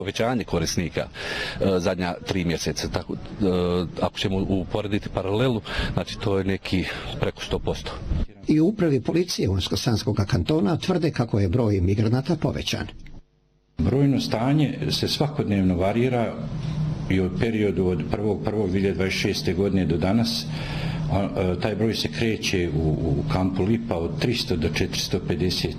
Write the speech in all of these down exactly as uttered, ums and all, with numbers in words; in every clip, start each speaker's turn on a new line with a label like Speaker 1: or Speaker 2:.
Speaker 1: Povećanje korisnika e, zadnja tri mjeseca, tako, e, ako ćemo uporediti paralelu, znači to je neki preko sto posto.
Speaker 2: I u upravi policije Unsko-Sanskog kantona tvrde kako je broj migranata povećan.
Speaker 3: Brojno stanje se svakodnevno varira i od periodu od prvog prvog dvije hiljade dvadeset šeste. godine do danas. A, taj broj se kreće u, u kampu Lipa od tristo do četiristo pedeset.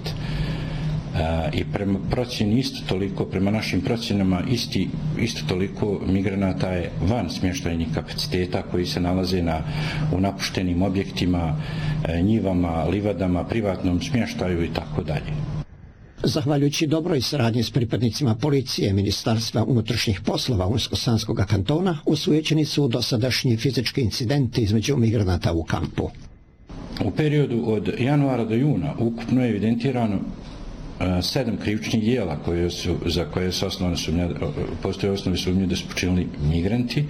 Speaker 3: A, i prema procjeni isto toliko, prema našim procjenama isti, isto toliko migranata je van smještajnih kapaciteta koji se nalaze na, u napuštenim objektima, njivama, livadama, privatnom smještaju i tako dalje.
Speaker 2: Zahvaljujući dobroj saradnji s pripadnicima policije Ministarstva unutrašnjih poslova Unsko-Sanskog kantona, osujećeni su dosadašnji fizički incidenti između migranata u kampu.
Speaker 3: U periodu od januara do juna ukupno je evidentirano sedam krivičnih djela koje su, za koje su osnovne sumnje, postoje osnovne sumnje da su počinili migranti.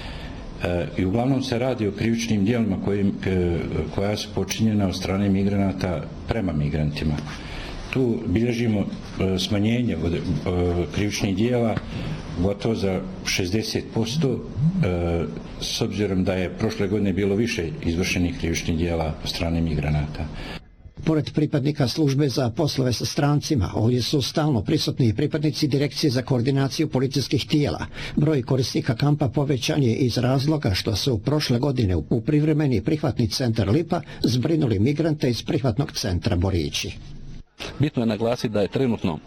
Speaker 3: E, i uglavnom se radi o krivičnim djelima koji, koja su počinjena od strane migranata prema migrantima. Tu bilježimo e, smanjenje od e, krivičnih djela gotovo za šezdeset posto, e, s obzirom da je prošle godine bilo više izvršenih krivičnih djela od strane migranata.
Speaker 2: Pored pripadnika službe za poslove sa strancima, ovdje su stalno prisutni pripadnici Direkcije za koordinaciju policijskih tijela. Broj korisnika kampa povećan je iz razloga što su prošle godine u privremeni prihvatni centar Lipa zbrinuli migrante iz prihvatnog centra Borići.
Speaker 1: Bitno je naglasiti da je trenutno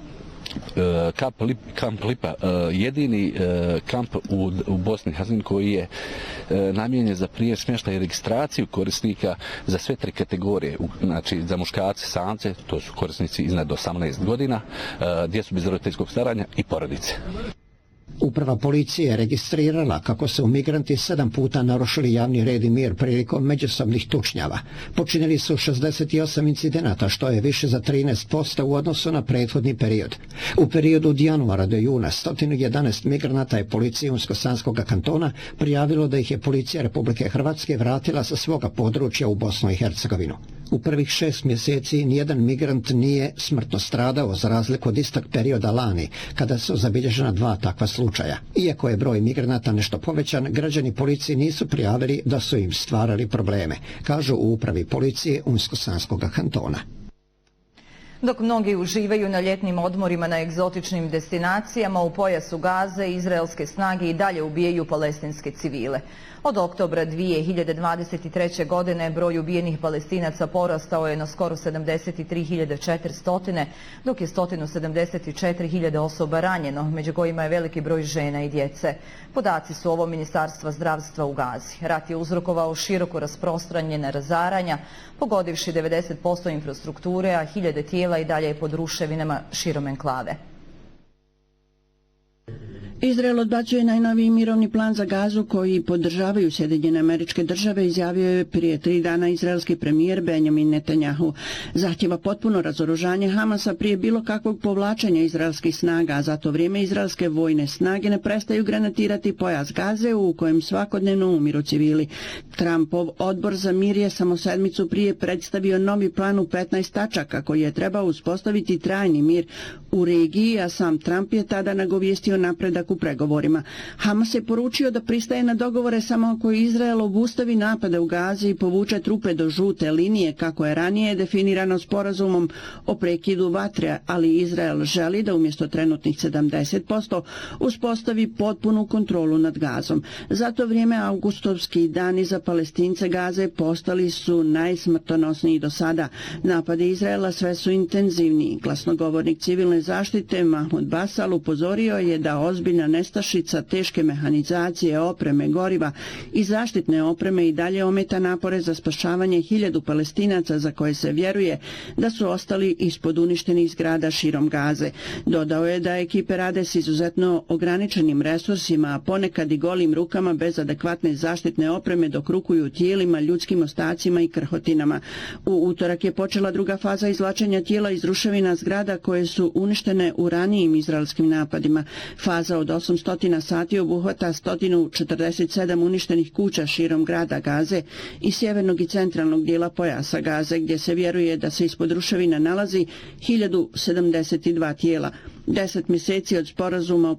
Speaker 1: Kamp, Lip, kamp Lipa jedini kamp u, u Bosni i Hercegovini koji je namijenjen za prijem smještaja i registraciju korisnika za sve tri kategorije, znači za muškarce, samce, to su korisnici iznad osamnaest godina, djecu bez roditeljskog staranja i porodice.
Speaker 2: Uprava policije je registrirala kako su migranti sedam puta narušili javni red i mir prilikom međusobnih tučnjava. Počinili su šezdeset osam incidenata, što je više za trinaest posto u odnosu na prethodni period. U periodu od januara do juna sto jedanaest migranata je policija Unsko-Sanskog kantona prijavilo da ih je policija Republike Hrvatske vratila sa svoga područja u Bosnu i Hercegovinu. U prvih šest mjeseci nijedan migrant nije smrtno stradao za razliku od istog perioda lani, kada su zabilježena dva takva slučaja. Iako je broj migranata nešto povećan, građani policije nisu prijavili da su im stvarali probleme, kažu u upravi policije Unsko-Sanskog kantona.
Speaker 4: Dok mnogi uživaju na ljetnim odmorima na egzotičnim destinacijama, u pojasu Gaze izraelske snage i dalje ubijaju palestinske civile. Od oktobra dvije hiljade dvadeset treće. godine broj ubijenih Palestinaca porastao je na skoro sedamdeset tri hiljade četiristo, dok je sto sedamdeset četiri hiljade osoba ranjeno, među kojima je veliki broj žena i djece. Podaci su ovo Ministarstva zdravstva u Gazi. Rat je uzrokovao široko rasprostranjene razaranja, pogodivši devedeset posto infrastrukture, a hiljade tijela i dalje je pod ruševinama širom enklave.
Speaker 5: Izrael odbacuje najnoviji mirovni plan za Gazu koji podržavaju Sjedinjene Američke Države, izjavio je prije tri dana izraelski premijer Benjamin Netanjahu. Zahtjeva potpuno razoružanje Hamasa prije bilo kakvog povlačenja izraelskih snaga, a za to vrijeme izraelske vojne snage ne prestaju granatirati pojas Gaze u kojem svakodnevno umiru civili. Trumpov odbor za mir je samo sedmicu prije predstavio novi plan u petnaest tačaka koji je trebao uspostaviti trajni mir u regiji, a sam Trump je tada nagovijestio napredak u pregovorima. Hamas je poručio da pristaje na dogovore samo ako Izrael obustavi napade u Gazi i povuče trupe do žute linije, kako je ranije definirano sporazumom o prekidu vatre, ali Izrael želi da umjesto trenutnih sedamdeset posto uspostavi potpunu kontrolu nad Gazom. Za to vrijeme augustovski dani za Palestince Gaze postali su najsmrtonosniji do sada. Napade Izraela sve su intenzivniji. Glasnogovornik civilne zaštite Mahmud Basal upozorio je da ozbiljna nestašica teške mehanizacije, opreme, goriva i zaštitne opreme i dalje ometa napore za spašavanje hiljadu Palestinaca za koje se vjeruje da su ostali ispod uništenih zgrada širom Gaze. Dodao je da ekipe rade s izuzetno ograničenim resursima, a ponekad i golim rukama bez adekvatne zaštitne opreme dok rukuju tijelima, ljudskim ostacima i krhotinama. U utorak je počela druga faza izvlačenja tijela iz ruševina zgrada koje su uništene u ranijim izraelskim napadima. Faza od osamsto sati obuhvata sto četrdeset sedam uništenih kuća širom grada Gaze i sjevernog i centralnog dijela pojasa Gaze, gdje se vjeruje da se ispod ruševina nalazi hiljadu sedamdeset dva tijela. Deset mjeseci od sporazuma o